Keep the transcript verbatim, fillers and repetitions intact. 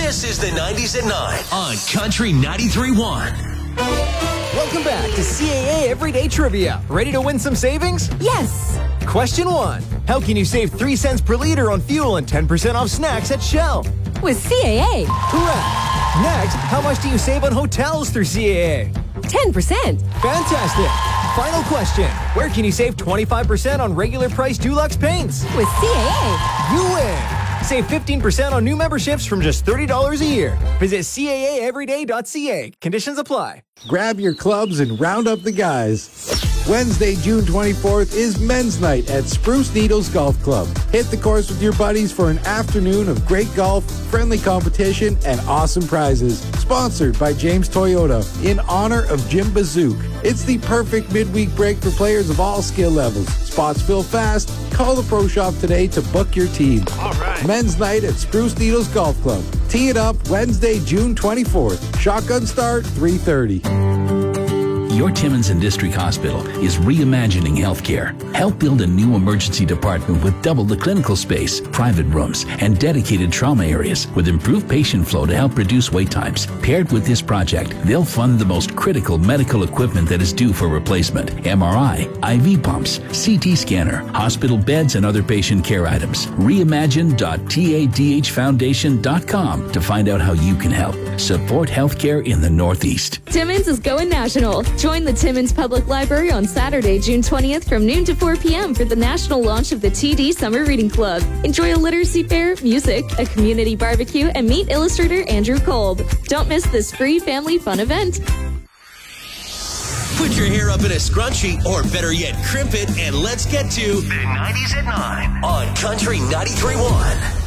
This is the nineties at nine on Country ninety-three point one. Welcome back to C A A Everyday Trivia. Ready to win some savings? Yes! Question one. How can you save three cents per liter on fuel and ten percent off snacks at Shell? With C A A. Correct. Next, how much do you save on hotels through C A A? ten percent. Fantastic. Final question. Where can you save twenty-five percent on regular price Dulux paints? With C A A. You win. Save fifteen percent on new memberships from just thirty dollars a year. Visit C A A everyday dot C A. Conditions apply. Grab your clubs and round up the guys. Wednesday, June twenty-fourth is Men's Night at Spruce Needles Golf Club. Hit the course with your buddies for an afternoon of great golf, friendly competition, and awesome prizes. Sponsored by James Toyota in honor of Jim Bazook. It's the perfect midweek break for players of all skill levels. Spots fill fast. Call the Pro Shop today to book your team. All right. Men's Night at Spruce Needles Golf Club. Tee it up Wednesday, June twenty-fourth. Shotgun start, three thirty. Your Timmins and District Hospital is reimagining healthcare. Help build a new emergency department with double the clinical space, private rooms, and dedicated trauma areas with improved patient flow to help reduce wait times. Paired with this project, they'll fund the most critical medical equipment that is due for replacement: M R I, I V pumps, C T scanner, hospital beds, and other patient care items. reimagine dot tadh foundation dot com to find out how you can help. Support healthcare in the Northeast. Timmins is going national. Join the Timmins Public Library on Saturday, June twentieth from noon to four p.m. for the national launch of the T D Summer Reading Club. Enjoy a literacy fair, music, a community barbecue, and meet illustrator Andrew Kolb. Don't miss this free family fun event. Put your hair up in a scrunchie, or better yet, crimp it, and let's get to the nineties at nine on Country ninety-three point one.